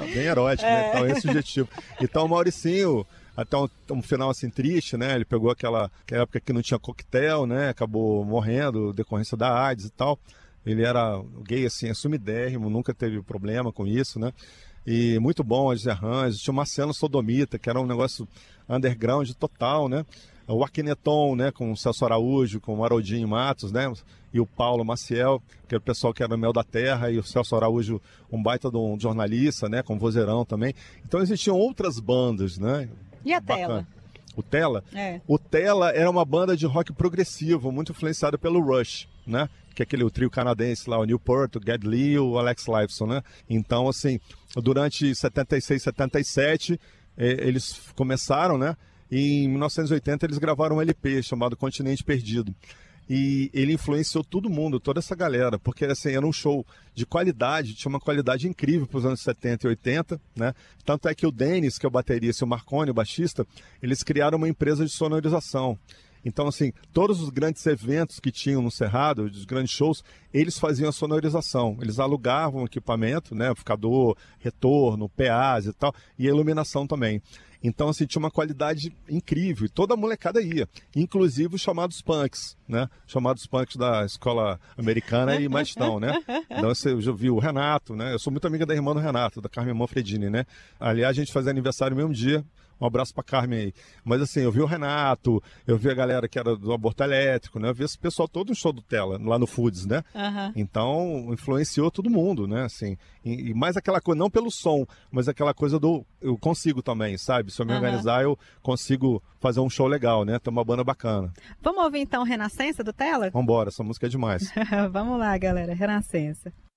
bem erótico, né? Então, esse objetivo. Então, o Mauricinho, até um final assim triste, né? Ele pegou aquela época que não tinha coquetel, né? Acabou morrendo, decorrência da AIDS e tal. Ele era gay, assim, assumidérrimo, nunca teve problema com isso, né? E muito bom as arranjos. Tinha o Marcelo Sodomita, que era um negócio underground total, né? O Akhenaton, né? Com o Celso Araújo, com o Haroldinho Matos, né? E o Paulo Maciel, que era o pessoal que era o Mel da Terra, e o Celso Araújo, um baita de um jornalista, né? Com vozeirão também. Então existiam outras bandas, né? E a Bacana. Tela? O Tela? É. O Tela era uma banda de rock progressivo, muito influenciada pelo Rush, né? Que é o trio canadense lá, o Newport, o Geddy Lee, o Alex Lifeson, né? Então, assim, durante 76, 77, eles começaram, né? E em 1980 eles gravaram um LP chamado Continente Perdido. E ele influenciou todo mundo, toda essa galera, porque assim, era um show de qualidade, tinha uma qualidade incrível para os anos 70 e 80, né? Tanto é que o Dennis, que é o baterista, e o Marconi, o baixista, eles criaram uma empresa de sonorização. Então, assim, todos os grandes eventos que tinham no Cerrado, os grandes shows, eles faziam a sonorização. Eles alugavam equipamento, né? Amplificador, retorno, PAs e tal, e a iluminação também. Então, assim, tinha uma qualidade incrível. E toda a molecada ia. Inclusive os chamados punks, né? Chamados punks da escola americana e mais não, né? Então, eu já vi o Renato, né? Eu sou muito amiga da irmã do Renato, da Carmen Manfredini, né? Aliás, a gente fazia aniversário no mesmo dia. Um abraço pra Carmen aí. Mas assim, eu vi o Renato, eu vi a galera que era do aborto elétrico, né? Eu vi esse pessoal todo no show do Tela, lá no Foods, né? Uhum. Então, influenciou todo mundo, né? Assim, e mais aquela coisa, não pelo som, mas aquela coisa do eu consigo também, sabe? Se eu me organizar, eu consigo fazer um show legal, né? Ter uma banda bacana. Vamos ouvir então Renascença do Tela? Vambora, essa música é demais. Vamos lá, galera, Renascença.